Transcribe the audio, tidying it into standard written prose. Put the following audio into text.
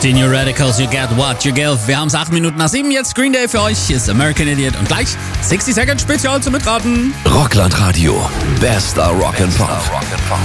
Die New Radicals, You Get What You Give. Wir haben es 8 Minuten nach 7. Jetzt Green Day für euch. Hier ist American Idiot. Und gleich 60 Second Spezial zum Mitraten. Rockland Radio. Bester Rock'n'Pop.